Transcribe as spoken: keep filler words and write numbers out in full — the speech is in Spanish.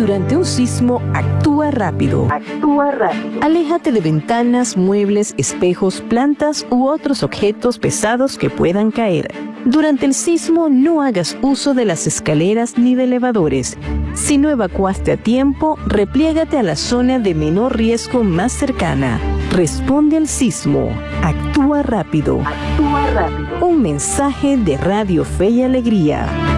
Durante un sismo, actúa rápido. Actúa rápido. Aléjate de ventanas, muebles, espejos, plantas u otros objetos pesados que puedan caer. Durante el sismo, no hagas uso de las escaleras ni de elevadores. Si no evacuaste a tiempo, repliégate a la zona de menor riesgo más cercana. Responde al sismo. Actúa rápido. Actúa rápido. Un mensaje de Radio Fe y Alegría.